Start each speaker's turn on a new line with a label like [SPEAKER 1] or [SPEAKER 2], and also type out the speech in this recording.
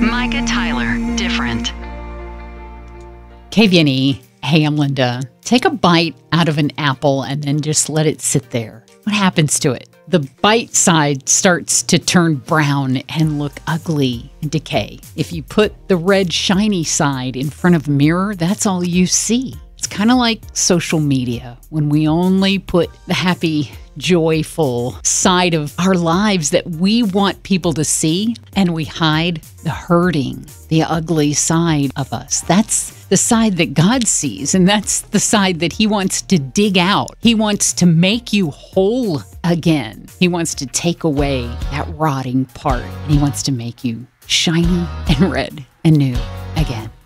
[SPEAKER 1] Micah Tyler, different.
[SPEAKER 2] KVNE, hey, I'm Linda. Take a bite out of an apple and then just let it sit there. What happens to it? The bite side starts to turn brown and look ugly and decay. If you put the red shiny side in front of a mirror, that's all you see. It's kind of like social media, when we only put the happy, joyful side of our lives that we want people to see, and we hide the hurting, the ugly side of us. That's the side that God sees, and that's the side that He wants to dig out. He wants to make you whole again. He wants to take away that rotting part, and He wants to make you shiny and red and new again.